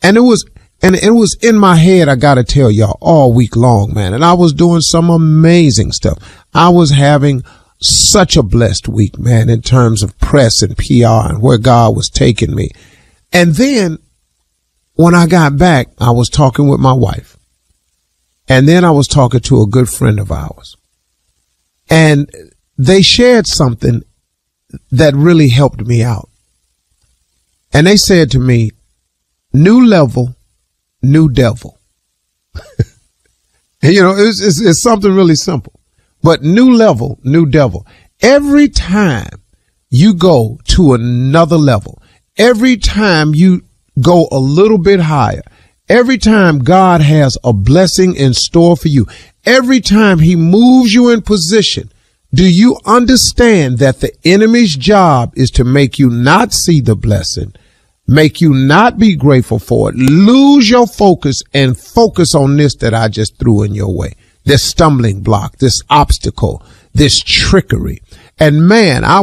And it was in my head, I gotta tell y'all, all week long, man. And I was doing some amazing stuff. I was having such a blessed week, man, in terms of press and PR and where God was taking me. And then when I got back, I was talking with my wife. And then I was talking to a good friend of ours. And they shared something that really helped me out. And they said to me, new level, new devil. And, you know, it's something really simple. But new level, new devil. Every time you go to another level, every time you go a little bit higher, every time God has a blessing in store for you, every time he moves you in position, do you understand that the enemy's job is to make you not see the blessing, make you not be grateful for it, lose your focus and focus on this that I just threw in your way, this stumbling block, this obstacle, this trickery. And man, I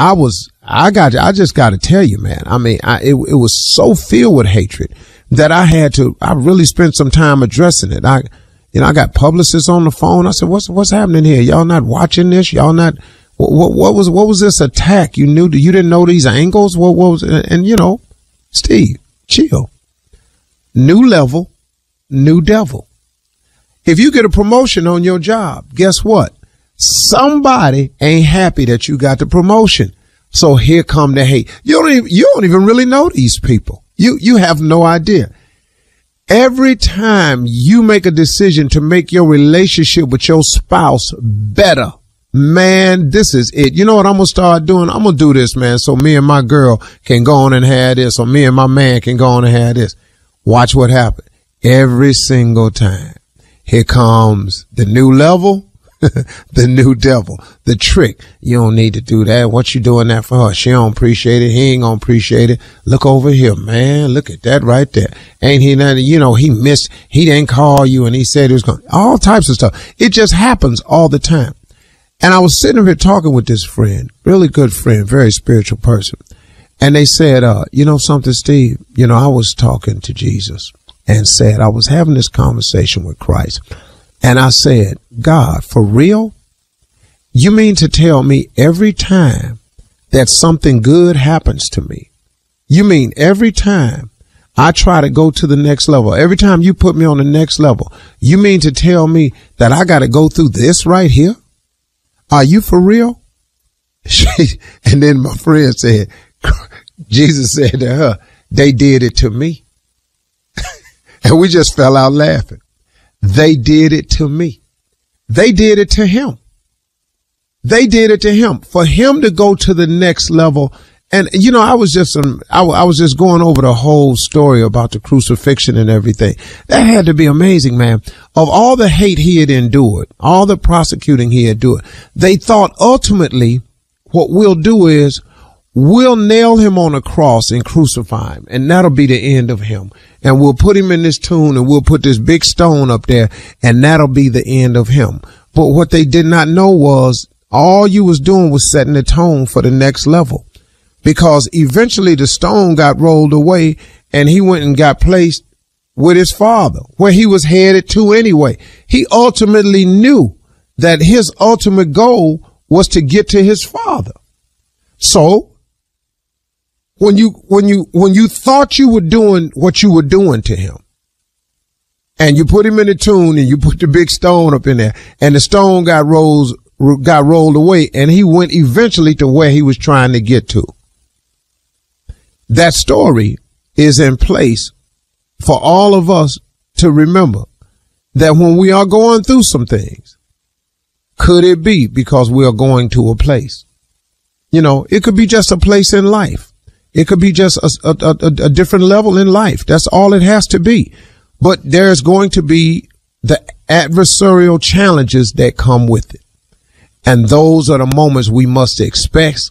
just got to tell you, man, I mean, it was so filled with hatred that I really spent some time addressing it. I got publicists on the phone. I said, what's happening here? Y'all not watching this? Y'all not, what was this attack? You didn't know these angles? What was, and you know, Steve, chill. New level, new devil. If you get a promotion on your job, guess what? Somebody ain't happy that you got the promotion. So here come the hate. You don't even really know these people. You have no idea. Every time you make a decision to make your relationship with your spouse better, man, this is it. You know what I'm going to start doing? I'm going to do this, man, so me and my girl can go on and have this, or me and my man can go on and have this. Watch what happens. Every single time. Here comes the new level, the new devil, the trick. You don't need to do that. What you doing that for her? She don't appreciate it. He ain't gonna appreciate it. Look over here, man. Look at that right there. Ain't he nothing? You know, he didn't call you and he said he was going, all types of stuff. It just happens all the time. And I was sitting here talking with this friend, really good friend, very spiritual person. And they said, you know something, Steve? You know, I was talking to Jesus and said, I was having this conversation with Christ. And I said, God, for real? You mean to tell me every time that something good happens to me, you mean every time I try to go to the next level, every time you put me on the next level, you mean to tell me that I got to go through this right here? Are you for real? And then my friend said, Jesus said to her, they did it to me. And we just fell out laughing. They did it to me. They did it to him. They did it to him. For him to go to the next level. And, you know, I was just going over the whole story about the crucifixion and everything. That had to be amazing, man. Of all the hate he had endured, all the prosecuting he had endured, they thought ultimately what we'll do is we'll nail him on a cross and crucify him. And that'll be the end of him. And we'll put him in this tomb and we'll put this big stone up there and that'll be the end of him. But what they did not know was all you was doing was setting the tone for the next level, because eventually the stone got rolled away and he went and got placed with his father where he was headed to anyway. He ultimately knew that his ultimate goal was to get to his father. So when you thought you were doing what you were doing to him and you put him in the tomb and you put the big stone up in there and the stone got rolled away and he went eventually to where he was trying to get to. That story is in place for all of us to remember that when we are going through some things, could it be because we are going to a place? You know, it could be just a place in life. It could be just a different level in life. That's all it has to be. But there's going to be the adversarial challenges that come with it. And those are the moments we must expect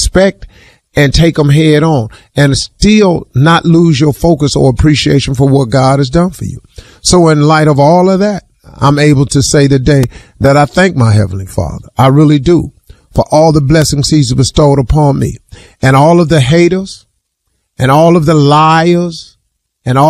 and take them head on and still not lose your focus or appreciation for what God has done for you. So in light of all of that, I'm able to say today that I thank my Heavenly Father. I really do, for all the blessings he's bestowed upon me, and all of the haters and all of the liars and all